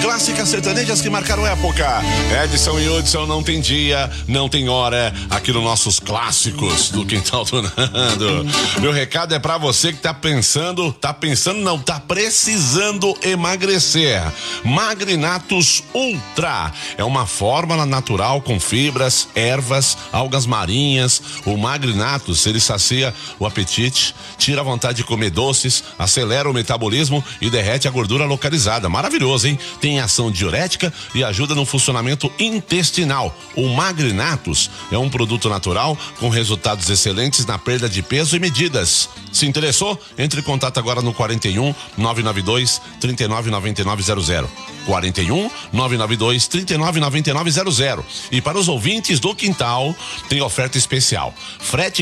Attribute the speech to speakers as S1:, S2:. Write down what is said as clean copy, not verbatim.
S1: clássicas sertanejas que marcaram época. Edson e Hudson, não tem dia, não tem hora, aqui nos nossos clássicos do Quintal do Nando. Meu recado é pra você que tá precisando emagrecer. Magrinatus Ultra é uma fórmula natural com fibras, ervas, algas marinhas. O Magrinatus, ele sacia o apetite, tira a vontade de comer doces, acelera o metabolismo e derrete a gordura localizada. Maravilhoso, hein? Tem ação diurética e ajuda no funcionamento intestinal. O Magrinatus é um produto natural com resultados excelentes na perda de peso e medidas. Se interessou? Entre em contato agora no 41 992 39 99 00. 41 992 39 99 00. E para os ouvintes do Quintal, tem oferta especial. Frete